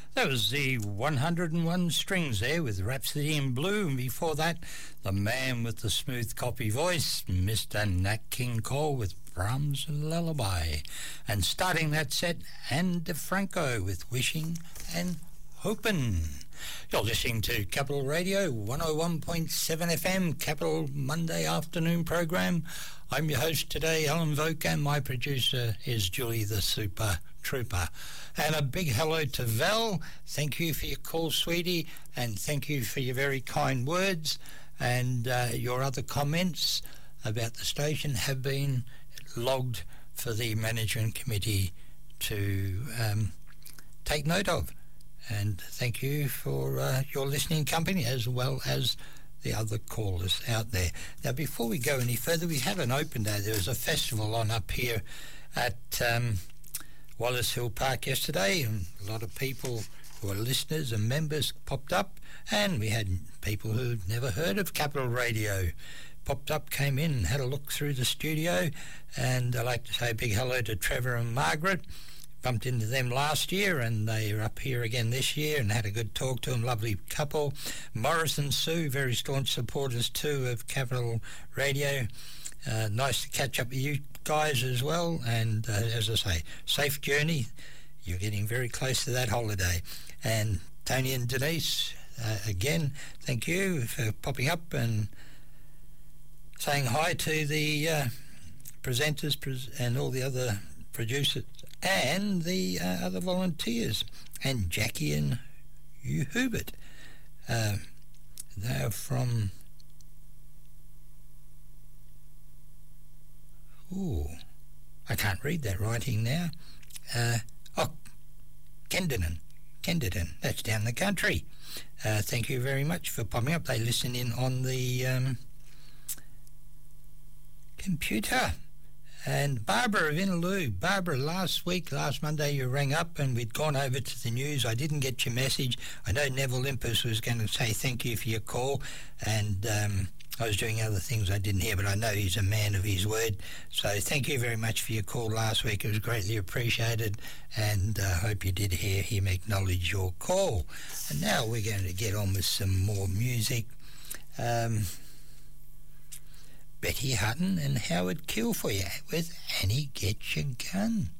That was the 101 Strings there with Rhapsody in Blue, and before that, the man with the smooth copy voice, Mr. Nat King Cole with Brahms' Lullaby. And starting that set, Anne DeFranco with Wishing and Hopin'. You're listening to Capital Radio 101.7 FM, Capital Monday afternoon program. I'm your host today, Alan Voke, and my producer is Julie the Super Trooper. And a big hello to Val. Thank you for your call, sweetie, and thank you for your very kind words. And your other comments about the station have been logged for the management committee to take note of. And thank you for your listening company, as well as the other callers out there. Now, before we go any further, we had an open day. There was a festival on up here at Wallace Hill Park yesterday, and a lot of people who are listeners and members popped up, and we had people who'd never heard of Capital Radio popped up, came in and had a look through the studio. And I'd like to say a big hello to Trevor and Margaret. Bumped into them last year, and they are up here again this year and had a good talk to them. Lovely couple. Morris and Sue, very staunch supporters too of Capital Radio. Nice to catch up with you guys as well, and as I say, safe journey. You're getting very close to that holiday. And Tony and Denise, again, thank you for popping up and saying hi to the presenters and all the other producers and the other volunteers, and Jackie and Hubert. They're from... Ooh, I can't read that writing now. Kenderton, that's down the country. Thank you very much for popping up. They listen in on the computer. And Barbara of Inaloo. Barbara, last Monday you rang up and we'd gone over to the news. I didn't get your message. I know Neville Limpus was going to say thank you for your call, and I was doing other things I didn't hear, but I know he's a man of his word. So thank you very much for your call last week. It was greatly appreciated, and I hope you did hear him acknowledge your call. And now we're going to get on with some more music. Betty Hutton and Howard Kilfoyle with Annie Get Your Gun.